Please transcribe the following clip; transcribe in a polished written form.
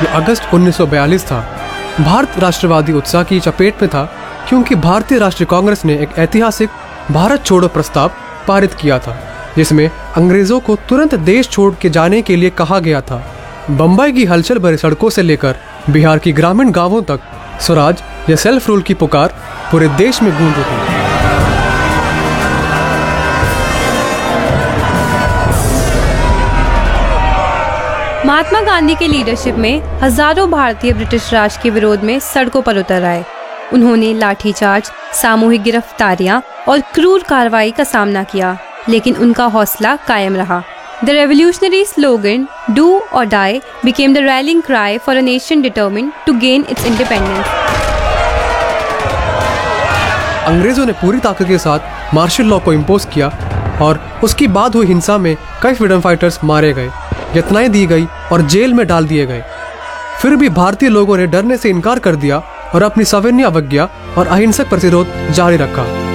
ये अगस्त 1942 था। भारत राष्ट्रवादी उत्साह की चपेट में था क्योंकि भारतीय राष्ट्रीय कांग्रेस ने एक ऐतिहासिक भारत छोड़ो प्रस्ताव पारित किया था, जिसमें अंग्रेजों को तुरंत देश छोड़ के जाने के लिए कहा गया था। बम्बई की हलचल भरी सड़कों से लेकर बिहार की ग्रामीण गांवों तक स्वराज या सेल्फ रूल की पुकार पूरे देश में गूंज उठी। महात्मा गांधी के लीडरशिप में हजारों भारतीय ब्रिटिश राज के विरोध में सड़कों पर उतर आए। उन्होंने लाठीचार्ज, सामूहिक गिरफ्तारियां और क्रूर कार्रवाई का सामना किया, लेकिन उनका हौसला कायम रहा। द रेवोल्यूशनरी स्लोगन "डू और die" became the rallying cry for a nation determined to gain its independence. अंग्रेजों ने पूरी ताकत के साथ मार्शल लॉ को इम्पोज किया और उसकी बाद हुई हिंसा में कई फ्रीडम फाइटर्स मारे गए, यत्नाएं दी गई और जेल में डाल दिए गए। फिर भी भारतीय लोगों ने डरने से इनकार कर दिया और अपनी सविनय अवज्ञा और अहिंसक प्रतिरोध जारी रखा।